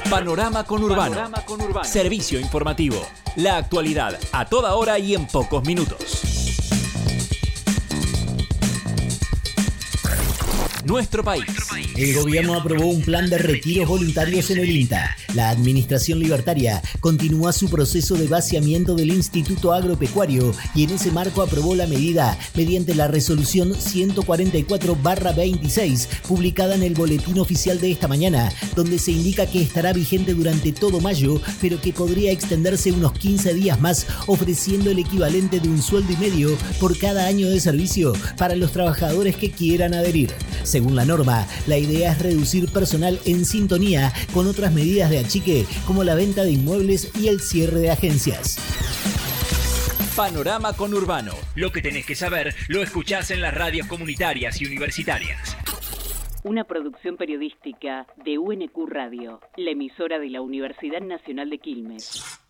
Panorama Conurbano. Servicio informativo. La actualidad a toda hora y en pocos minutos. Nuestro país. El gobierno aprobó un plan de retiros voluntarios en el INTA. La administración libertaria continúa su proceso de vaciamiento del Instituto Agropecuario y en ese marco aprobó la medida mediante la resolución 144/26 publicada en el boletín oficial de esta mañana, donde se indica que estará vigente durante todo mayo, pero que podría extenderse unos 15 días más, ofreciendo el equivalente de un sueldo y medio por cada año de servicio para los trabajadores que quieran adherir. Según la norma, la idea es reducir personal en sintonía con otras medidas de achique como la venta de inmuebles y el cierre de agencias. Panorama Conurbano. Lo que tenés que saber lo escuchás en las radios comunitarias y universitarias. Una producción periodística de UNQ Radio, la emisora de la Universidad Nacional de Quilmes.